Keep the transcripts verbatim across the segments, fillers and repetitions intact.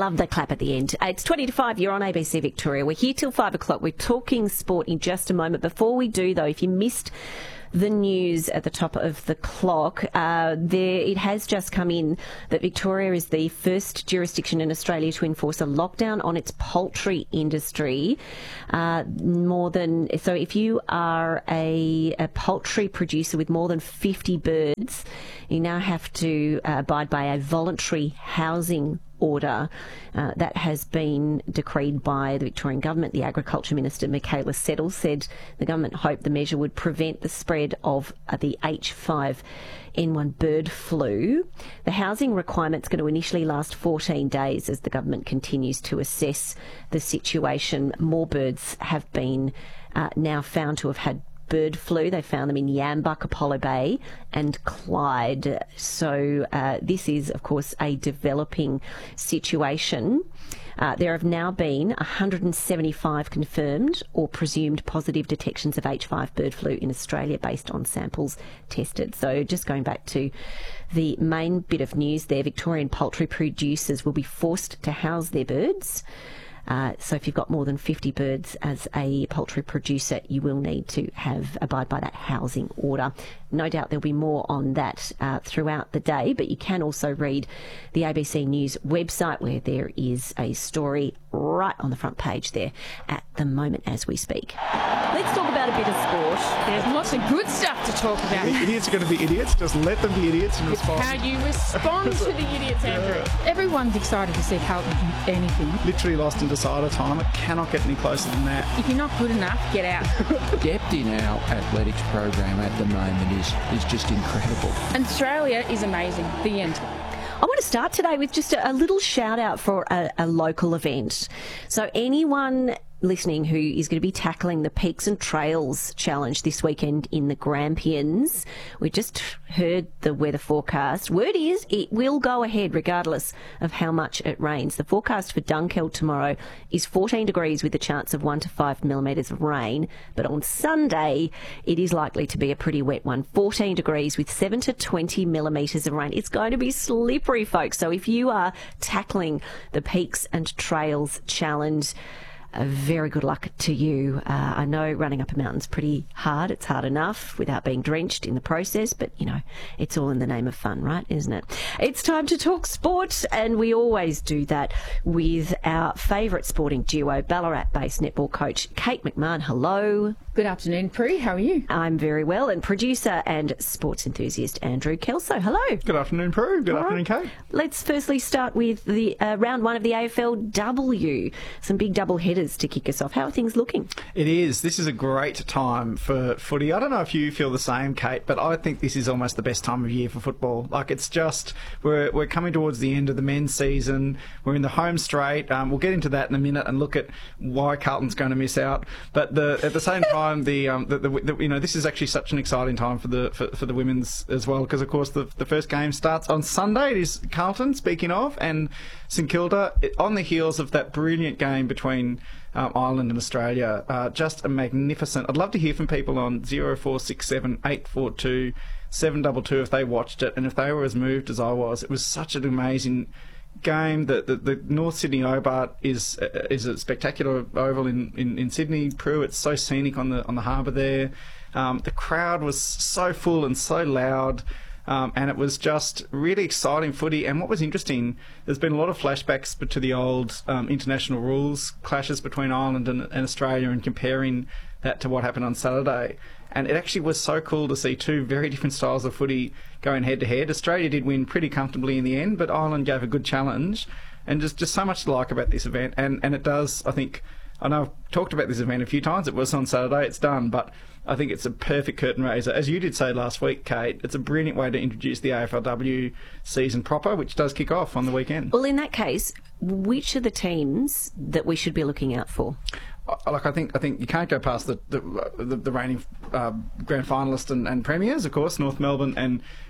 love the clap at the end. It's twenty to five. You're on A B C Victoria. We're here till five o'clock. We're talking sport in just a moment. Before we do, though, if you missed the news at the top of the clock, uh, there it has just come in that Victoria is the first jurisdiction in Australia to enforce a lockdown on its poultry industry. Uh, more than so, if you are a, a poultry producer with more than fifty birds, you now have to uh, abide by a voluntary housing order uh, that has been decreed by the Victorian Government. The Agriculture Minister, Michaela Settle, said the government hoped the measure would prevent the spread of uh, the H five N one bird flu. The housing requirement's going to initially last fourteen days as the government continues to assess the situation. More birds have been uh, now found to have had bird flu. They found them in Yambuk, Apollo Bay and Clyde. So uh, this is, of course, a developing situation. Uh, there have now been one hundred seventy-five confirmed or presumed positive detections of H five bird flu in Australia based on samples tested. So just going back to the main bit of news there, Victorian poultry producers will be forced to house their birds. Uh, so if you've got more than fifty birds as a poultry producer, you will need to have abide by that housing order. No doubt there'll be more on that uh, throughout the day, but you can also read the A B C News website where there is a story right on the front page there at the moment as we speak. Let's talk about a bit of sport. There's lots of good stuff to talk about. Idiots are going to be idiots. Just let them be idiots and respond. How you respond to the idiots, Andrew. Yeah. Everyone's excited to see Carlton do anything. Literally lost in decider time. It cannot get any closer than that. If you're not good enough, get out. Depth in our athletics program at the moment is, is just incredible. And Australia is amazing. The end. I want to start today with just a, a little shout out for a, a local event. So anyone listening who is going to be tackling the Peaks and Trails Challenge this weekend in the Grampians, we just heard the weather forecast. Word is it will go ahead regardless of how much it rains. The forecast for Dunkeld tomorrow is fourteen degrees with a chance of one to five millimetres of rain, but on Sunday it is likely to be a pretty wet one. fourteen degrees with seven to twenty millimetres of rain. It's going to be slippery, folks. So if you are tackling the Peaks and Trails Challenge, Uh, very good luck to you. Uh, I know running up a mountain's pretty hard. It's hard enough without being drenched in the process, but, you know, it's all in the name of fun, right, isn't it? It's time to talk sport, and we always do that with our favourite sporting duo, Ballarat-based netball coach Kate McMahon. Hello. Good afternoon, Prue. How are you? I'm very well. And producer and sports enthusiast Andrew Kelso. Hello. Good afternoon, Prue. Good all afternoon, right. Kate. Let's firstly start with the uh, round one of the A F L W. Some big double headers to kick us off. How are things looking? It is. This is a great time for footy. I don't know if you feel the same, Kate, but I think this is almost the best time of year for football. Like, it's just, we're we're coming towards the end of the men's season. We're in the home straight. Um, we'll get into that in a minute and look at why Carlton's going to miss out. But the, at the same time, the, um, the, the, the you know this is actually such an exciting time for the for, for the women's as well, because of course the the first game starts on Sunday. It is Carlton, speaking of, and St Kilda on the heels of that brilliant game between Um, Ireland and Australia. Uh, just a magnificent. I'd love to hear from people on zero four six seven eight four two seven two two if they watched it and if they were as moved as I was. It was such an amazing game. The, the, the North Sydney Hobart is uh, is a spectacular oval in, in, in Sydney. Prue, it's so scenic on the on the harbour there. Um, the crowd was so full and so loud. Um, and it was just really exciting footy. And what was interesting, there's been a lot of flashbacks to the old um, international rules clashes between Ireland and, and Australia, and comparing that to what happened on Saturday. And it actually was so cool to see two very different styles of footy going head to head. Australia did win pretty comfortably in the end, but Ireland gave a good challenge. And just, just so much to like about this event. And, and it does, I think, I know I've talked about this event a few times. It was on Saturday, it's done, but I think it's a perfect curtain raiser. As you did say last week, Kate, it's a brilliant way to introduce the A F L W season proper, which does kick off on the weekend. Well, in that case, which are the teams that we should be looking out for? Like I think, I think you can't go past the the, the, the reigning uh, grand finalist and, and premiers, of course, North Melbourne and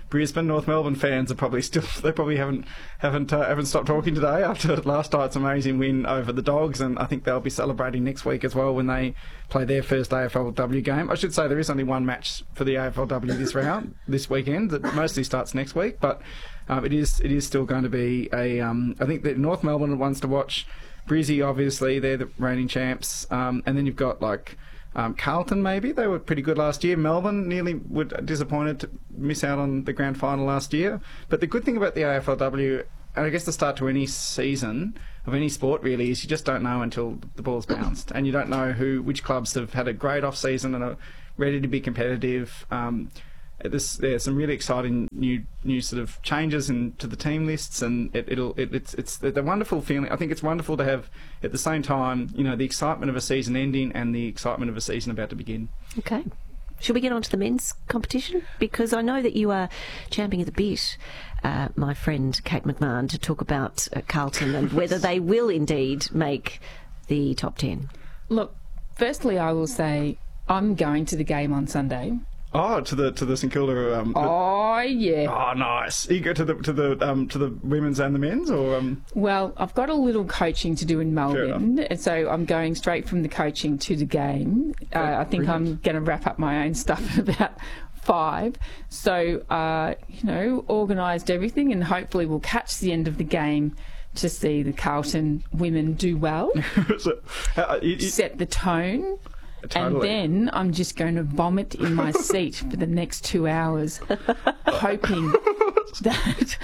Brisbane, North Melbourne fans are probably still, they probably haven't haven't uh, haven't stopped talking today after last night's amazing win over the Dogs, and I think they'll be celebrating next week as well when they play their first A F L W game. I should say there is only one match for the A F L W this round, this weekend, that mostly starts next week, but um, it is it is still going to be a, um, I think that North Melbourne are ones to watch. Brizzy, obviously, they're the reigning champs, um, and then you've got like Um, Carlton, maybe. They were pretty good last year. Melbourne nearly were disappointed to miss out on the grand final last year. But the good thing about the A F L W, and I guess the start to any season of any sport really, is you just don't know until the ball's bounced. And you don't know who, which clubs have had a great off-season and are ready to be competitive. Um, There's, there's some really exciting new new sort of changes in, to the team lists, and it, it'll it, it's it's the wonderful feeling. I think it's wonderful to have at the same time, you know, the excitement of a season ending and the excitement of a season about to begin. Okay. Should we get on to the men's competition? Because I know that you are champing at the bit, uh, my friend Kate McMahon, to talk about uh, Carlton and whether they will indeed make the top ten. Look, firstly, I will say I'm going to the game on Sunday. Oh, to the to the St Kilda. Um, oh yeah. Oh, nice. You go to the to the um, to the women's and the men's, or um... Well, I've got a little coaching to do in Melbourne, and so I'm going straight from the coaching to the game. Uh, I think Brilliant. I'm going to wrap up my own stuff at about five. So uh, you know, organised everything, and hopefully we'll catch the end of the game to see the Carlton women do well, so, uh, you, you... set the tone. Totally. And then I'm just going to vomit in my seat for the next two hours, hoping that...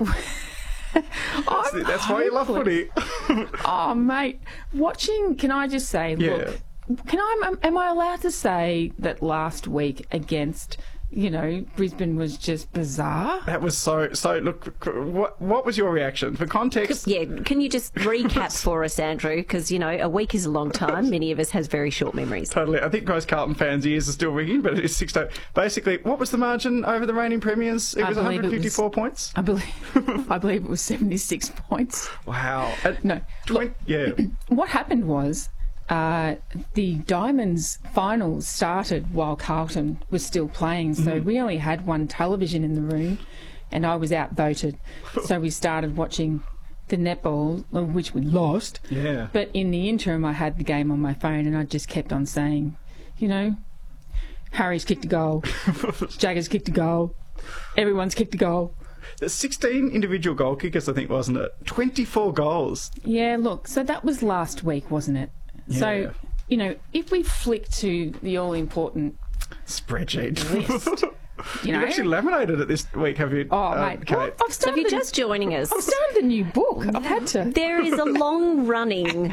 that's, the, that's why you love footy. Oh, mate. Watching, can I just say, yeah. look, can I, am I allowed to say that last week against... You know, Brisbane was just bizarre. That was so... So, look, what what was your reaction? For context... Yeah, can you just recap for us, Andrew? Because, you know, a week is a long time. Many of us has very short memories. Totally. I think most Carlton fans' ears are still ringing, but it is six to... Basically, what was the margin over the reigning premiers? It was one hundred fifty-four it was, points? I believe I believe it was seventy-six points. Wow. At no. twenty, yeah. What happened was... Uh, the Diamonds finals started while Carlton was still playing, so mm. we only had one television in the room, and I was outvoted. So we started watching the netball, which we lost. Yeah. But in the interim, I had the game on my phone, and I just kept on saying, you know, Harry's kicked a goal, Jagger's kicked a goal, everyone's kicked a goal. There's sixteen individual goal kickers, I think, wasn't it? twenty-four goals. Yeah, look, so that was last week, wasn't it? Yeah. So, you know, if we flick to the all-important spreadsheet list, you know, you've actually laminated it this week, have you? Oh, uh, mate, Kate? well, I've So if you're started, just joining us, I've started a new book. I've had to. There is a long-running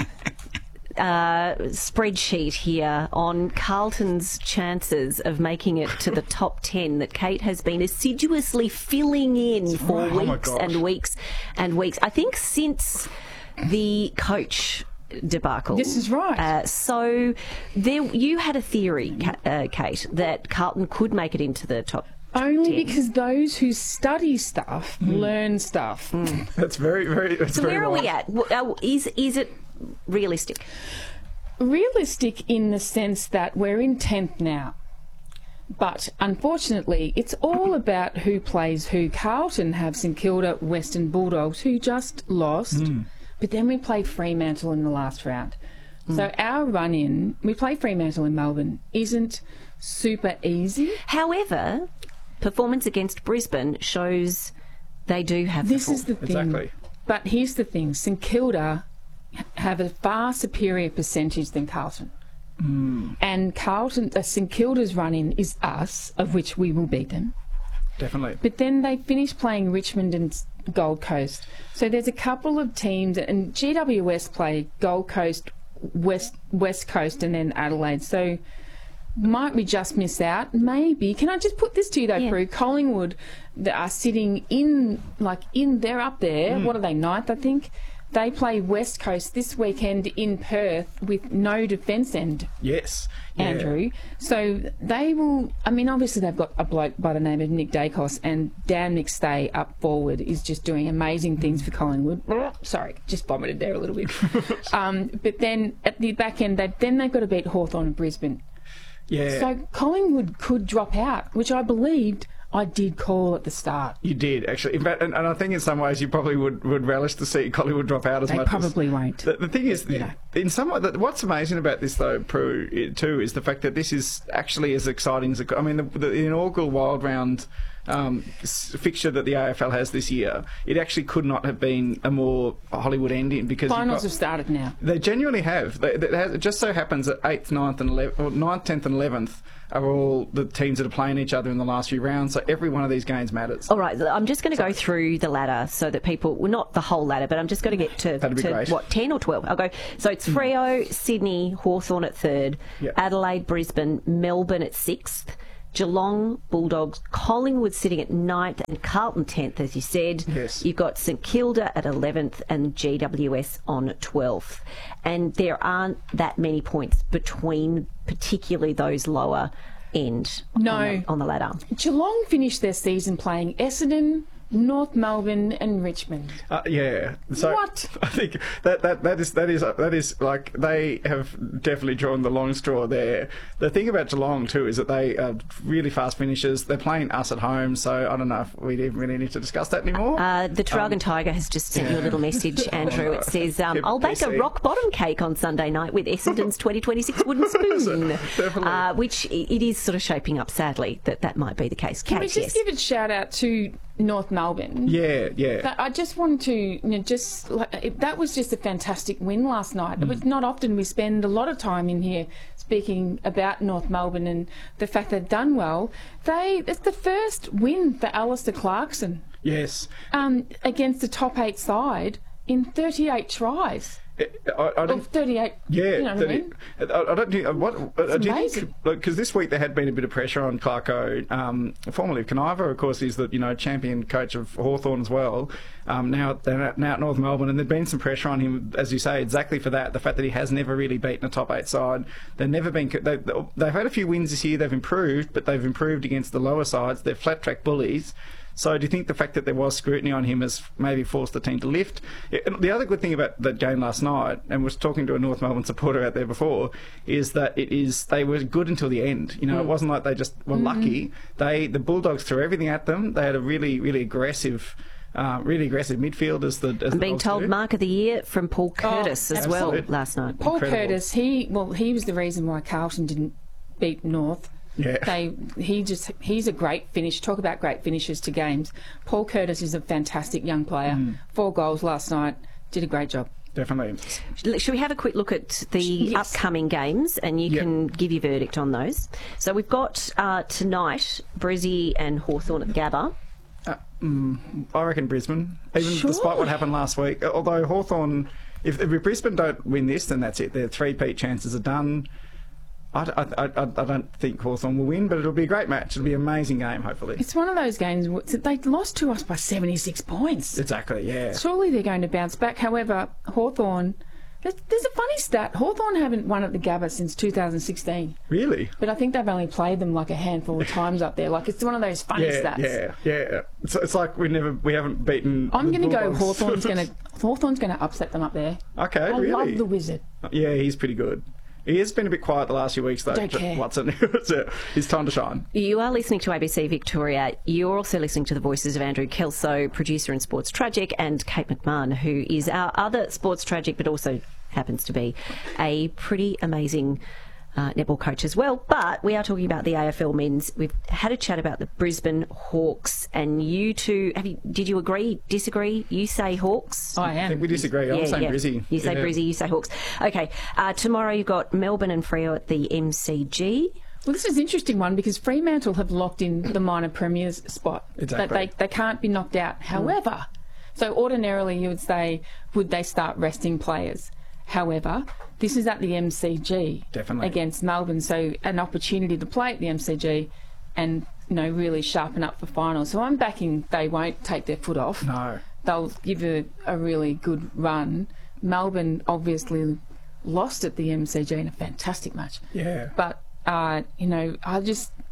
uh, spreadsheet here on Carlton's chances of making it to the top ten that Kate has been assiduously filling in for right. weeks oh and weeks and weeks. I think since the coach debacle. This is right. Uh, so there, you had a theory, uh, Kate, that Carlton could make it into the top Only ten. because those who study stuff mm. learn stuff. Mm. That's very, very. That's so very where are wise. we at? Uh, is is it realistic? Realistic in the sense that we're in tenth now. But unfortunately, it's all about who plays who. Carlton have St Kilda, Western Bulldogs, who just lost. Mm. But then we play Fremantle in the last round. Mm. So our run-in, we play Fremantle in Melbourne, isn't super easy. However, performance against Brisbane shows they do have This the is the thing. Exactly. But here's the thing. St Kilda have a far superior percentage than Carlton. Mm. And Carlton, uh, St Kilda's run-in is us, of which we will beat them. Definitely. But then they finished playing Richmond and Gold Coast. So there's a couple of teams, and G W S play Gold Coast, West West Coast, and then Adelaide. So might we just miss out? Maybe. Can I just put this to you though, yeah. Prue? Collingwood that are sitting in, like in, they're up there. Mm. What are they, ninth, I think? They play West Coast this weekend in Perth with no defence end. Yes. Yeah. Andrew. So they will, I mean, obviously they've got a bloke by the name of Nick Dacos, and Dan McStay up forward is just doing amazing things for Collingwood. Sorry, just vomited there a little bit. um, but then at the back end, they, then they've got to beat Hawthorn and Brisbane. Yeah. So Collingwood could drop out, which I believed I did call at the start. You did, actually. In fact, and, and I think in some ways you probably would, would relish to see Collingwood drop out as They much probably as, won't. The, the thing is, Yeah. in some way, that- what's amazing about this, though, Prue, too, is the fact that this is actually as exciting as... I mean, the, the inaugural Wild Round um, s- fixture that the A F L has this year, it actually could not have been a more Hollywood ending because... you've Finals got- have started now. They genuinely have. They, they has, it just so happens that eighth, ninth, and eleventh, or ninth, tenth, and eleventh are all the teams that are playing each other in the last few rounds. So every one of these games matters. All right, I'm just going to go through the ladder so that people, well, not the whole ladder, but I'm just going to get to, That'd be to great. what, ten or twelve? I'll go. So it's Freo, Sydney, Hawthorn at third, Yep. Adelaide, Brisbane, Melbourne at sixth, Geelong, Bulldogs, Collingwood sitting at ninth, and Carlton tenth, as you said. Yes. You've got St Kilda at eleventh and G W S on twelfth. And there aren't that many points between particularly those lower end No. on, the, on the ladder. Geelong finished their season playing Essendon, North Melbourne and Richmond. Uh, yeah. So What? I think that, that that is that is that is like they have definitely drawn the long straw there. The thing about Geelong too is that they are really fast finishers. They're playing us at home, so I don't know if we even really need to discuss that anymore. Uh, the Traralgon Tiger has just sent you a little message, Andrew. It says, um, Keep I'll bake a P C. rock bottom cake on Sunday night with Essendon's twenty twenty-six wooden spoon. Definitely. Uh, which i- it is sort of shaping up, sadly, that that might be the case. Can we Kate, just yes. give a shout out to North Melbourne? yeah, yeah. That- I just wanted to, you know, just like, it, that was just a fantastic win last night. It was not often we spend a lot of time in here speaking about North Melbourne and the fact they've done well. They it's the first win for Alistair Clarkson yes. um, against the top eight side in thirty-eight tries. I, I Or don't thirty-eight. Yeah, you know what I that mean? it- I, I don't think. What uh, do you amazing. think? Because this week there had been a bit of pressure on Clarko, um, formerly of Caniva, of course, he's the you know champion coach of Hawthorn as well. Um, now, at- now at North Melbourne, and there'd been some pressure on him, as you say, exactly for that. The fact that he has never really beaten a top eight side. They've never been. They, they've had a few wins this year. They've improved, but they've improved against the lower sides. They're flat track bullies. So do you think the fact that there was scrutiny on him has maybe forced the team to lift? It- The other good thing about that game last night, and was talking to a North Melbourne supporter out there before, is that it is they were good until the end. You know, it wasn't like they just were lucky. They the Bulldogs threw everything at them. They had a really, really aggressive, uh, really aggressive midfield as the. As I'm the being Dogs told do. Mark of the Year from Paul Curtis as well absolutely. last night. Paul Incredible. Curtis, he well, he was the reason why Carlton didn't beat North. Yeah. They he just he's a great finish. Talk about great finishes to games. Paul Curtis is a fantastic young player. Mm. Four goals last night. Did a great job. Definitely. Should we have a quick look at the Yes. upcoming games and you Yep. can give your verdict on those? So we've got uh, tonight Brizzy and Hawthorn at the Gabba. I reckon Brisbane, even Surely. despite what happened last week. Although Hawthorn, if, if Brisbane don't win this, then that's it. Their three-peat chances are done. I, I, I, I don't think Hawthorn will win, but it'll be a great match. It'll be an amazing game, hopefully. It's one of those games where they lost to us by seventy-six points. Exactly, yeah. Surely they're going to bounce back. However, Hawthorn, there's, there's a funny stat. Hawthorn haven't won at the Gabba since two thousand sixteen. Really? But I think they've only played them like a handful of times up there. Like, it's one of those funny Yeah, stats. yeah, yeah. It's, it's like we never, we haven't beaten. I'm the going to go Bulldogs. Hawthorn's going to Hawthorn's going to upset them up there. Okay, I really? love the Wizard. Yeah, he's pretty good. He has been a bit quiet the last few weeks, though. Don't care. Watson, so it's time to shine. You are listening to A B C Victoria. You're also listening to the voices of Andrew Kelso, producer in Sports Tragic, and Kate McMahon, who is our other Sports Tragic, but also happens to be a pretty amazing uh, netball coach as well. But we are talking about the A F L men's. We've had a chat about the Brisbane Hawks, and you two, have you, did you agree, disagree? You say Hawks? I I think am. we disagree. I'm saying Brizzy. You say Yeah. Brizzy, you say Hawks. Okay, uh, tomorrow you've got Melbourne and Freo at the M C G. Well, this is an interesting one because Fremantle have locked in the minor premiers spot. Exactly. That they, they can't be knocked out. However, so ordinarily you would say, would they start resting players? However, this is at the M C G Definitely. against Melbourne, so an opportunity to play at the M C G and, you know, really sharpen up for finals. So I'm backing they won't take their foot off. No. They'll give a, a really good run. Melbourne obviously lost at the M C G in a fantastic match. Yeah. But, uh, you know, I just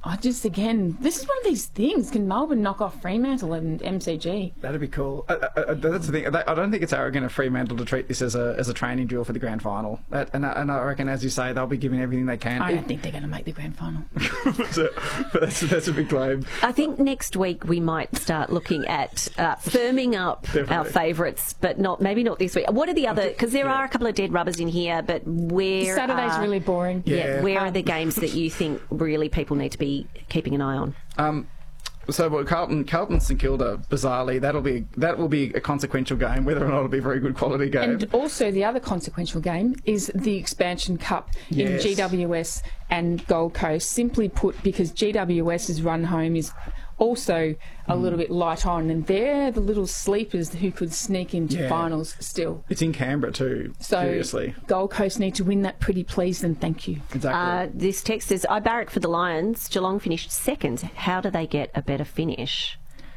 I just, again, this is one of these things. Can Melbourne knock off Fremantle and M C G? That'd be cool. Uh, uh, that's the thing. I don't think it's arrogant of Fremantle to treat this as a as a training drill for the grand final. That, and, I, and I reckon, as you say, they'll be giving everything they can. I don't think they're going to make the grand final. so, but that's, that's a big claim. I think next week we might start looking at uh, firming up Definitely. our favourites, but not maybe not this week. What are the other? Because there yeah. are a couple of dead rubbers in here, but where Saturday's are, really boring. Yeah, Yeah. where Um, are the games that you think really people need to be keeping an eye on? Um, so well, Carlton, Carlton, St Kilda, bizarrely, that'll be that will be a consequential game, whether or not it'll be a very good quality game. And also the other consequential game is the Expansion Cup Yes. in G W S and Gold Coast. Simply put, because GWS's run home is also a little bit light on, and they're the little sleepers who could sneak into Yeah. finals still. It's in Canberra too. So seriously, Gold Coast need to win that pretty please, and thank you. exactly. Uh, this text says, I barrack for the Lions. Geelong finished second. How do they get a better finish?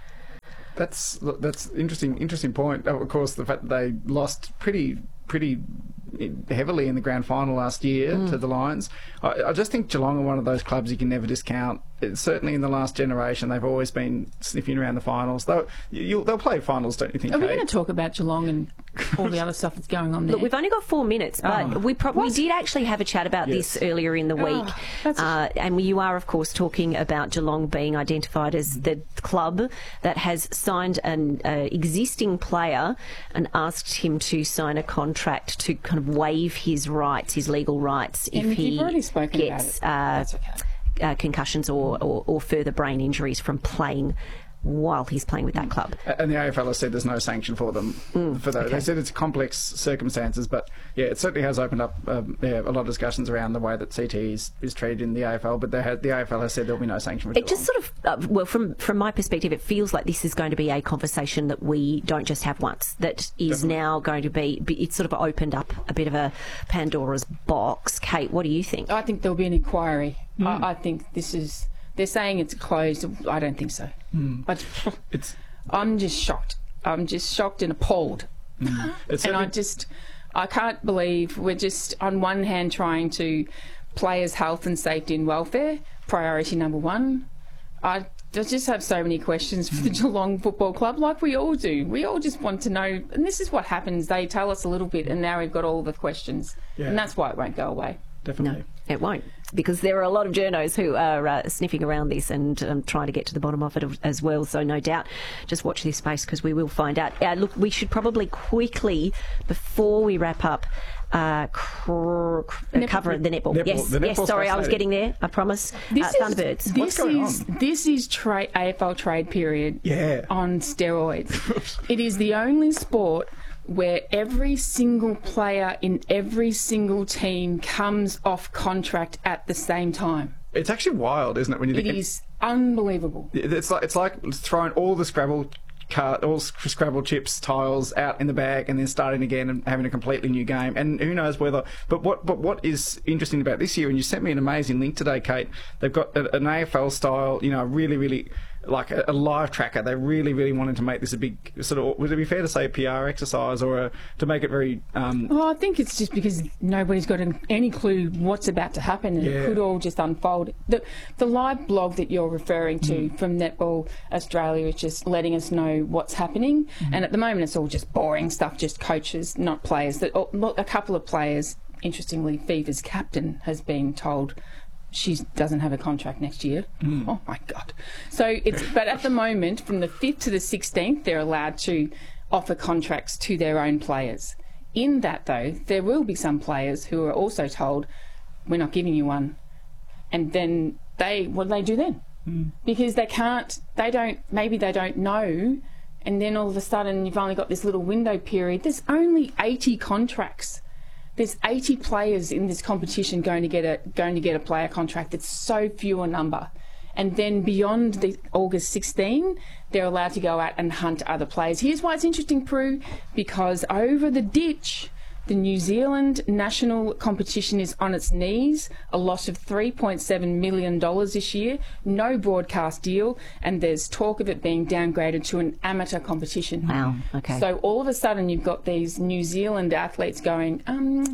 That's that's interesting. Interesting point. Of course, the fact that they lost pretty pretty heavily in the grand final last year Mm. to the Lions. I, I just think Geelong are one of those clubs you can never discount. It's certainly in the last generation, they've always been sniffing around the finals. They'll you'll, they'll play finals, don't you think? Are we Kate? going to talk about Geelong and all the other stuff that's going on there? Look, we've only got four minutes, but Oh. we pro- we What? did actually have a chat about Yes. this earlier in the week. Oh, that's a uh, and you are, of course, talking about Geelong being identified as the club that has signed an uh, existing player and asked him to sign a contract to kind of waive his rights, his legal rights, if Em, he you've already spoken about gets it. uh, That's okay. uh, concussions or, or, or further brain injuries from playing while he's playing with that club. And the A F L has said there's no sanction for them for those. They said it's complex circumstances, but yeah, it certainly has opened up um, yeah, a lot of discussions around the way that C T is, is treated in the A F L. But they had, the A F L has said there'll be no sanction for It just sort of, uh, well, from from my perspective, it feels like this is going to be a conversation that we don't just have once. That is Definitely. now going to be, be. It's sort of opened up a bit of a Pandora's box. Kate, what do you think? I think there'll be an inquiry. Hmm. I, I think this is... They're saying it's closed. I don't think so. Hmm. But It's I'm just shocked. I'm just shocked and appalled. it's And I certainly- just... I can't believe we're just, on one hand, trying to players' health and safety and welfare, priority number one. I I just have so many questions for the Geelong Football Club, like we all do. We all just want to know, and this is what happens. They tell us a little bit, and now we've got all the questions. Yeah. And that's why it won't go away. definitely. No, it won't, because there are a lot of journos who are uh, sniffing around this and um, trying to get to the bottom of it as well. So no doubt, just watch this space because we will find out. Uh, look, we should probably quickly, before we wrap up, uh, cr- cr- uh, cover the netball. Netball. Yes, The yes. netball's Sorry, I was fascinating. getting there. I promise. This uh, is, Thunderbirds. This What's going is, on? This is tra- A F L trade period Yeah. on steroids. It is the only sport where every single player in every single team comes off contract at the same time. It's actually wild, isn't it? When you It think is unbelievable. it's like it's like throwing all the Scrabble card, all sc- Scrabble chips, tiles out in the bag, and then starting again and having a completely new game. And who knows whether? But what? But what is interesting about this year? And you sent me an amazing link today, Kate. They've got a, an A F L style, you know, really, really like a, a live tracker. They really, really wanted to make this a big sort of. Would it be fair to say a P R exercise or a, to make it very? Um, Well, I think it's just because nobody's got an, any clue what's about to happen, and Yeah. it could all just unfold. The, the live blog that you're referring to Mm. from Netball Australia is just letting us know what's happening, Mm. and at the moment it's all just boring stuff, just coaches, not players. That oh, look, a couple of players, interestingly, Fever's captain has been told she doesn't have a contract next year. Mm. Oh my God! So it's but at the moment, from the fifth to the sixteenth, they're allowed to offer contracts to their own players. In that, though, there will be some players who are also told, "We're not giving you one," and then they what do they do then? Mm. Because they can't, they don't. Maybe they don't know, and then all of a sudden you've only got this little window period. There's only eighty contracts. There's eighty players in this competition going to get a going to get a player contract. It's so few a number. And then beyond the August sixteenth, they're allowed to go out and hunt other players. Here's why it's interesting, Prue, because over the ditch, the New Zealand national competition is on its knees, a loss of three point seven million dollars this year, no broadcast deal, and there's talk of it being downgraded to an amateur competition. Wow. Okay. So all of a sudden you've got these New Zealand athletes going, um,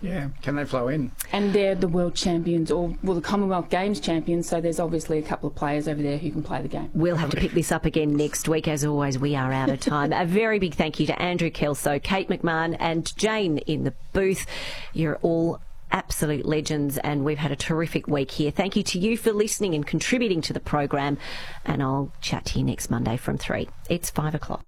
Yeah, can they flow in? And they're the world champions, or well, the Commonwealth Games champions, so there's obviously a couple of players over there who can play the game. We'll have to pick this up again next week. As always, we are out of time. A very big thank you to Andrew Kelso, Kate McMahon and Jane in the booth. You're all absolute legends, and we've had a terrific week here. Thank you to you for listening and contributing to the program, and I'll chat to you next Monday from three. It's five o'clock.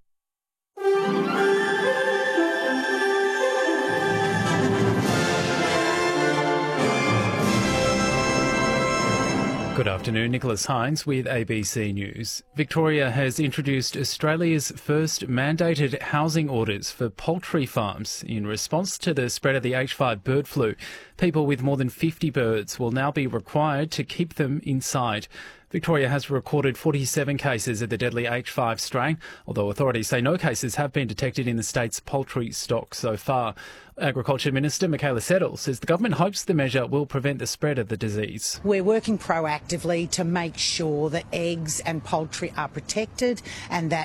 Good afternoon, Nicholas Hines with A B C News. Victoria has introduced Australia's first mandated housing orders for poultry farms in response to the spread of the H five bird flu. People with more than fifty birds will now be required to keep them inside. Victoria has recorded forty-seven cases of the deadly H five strain, although authorities say no cases have been detected in the state's poultry stock so far. Agriculture Minister Michaela Settle says the government hopes the measure will prevent the spread of the disease. We're working proactively to make sure that eggs and poultry are protected and that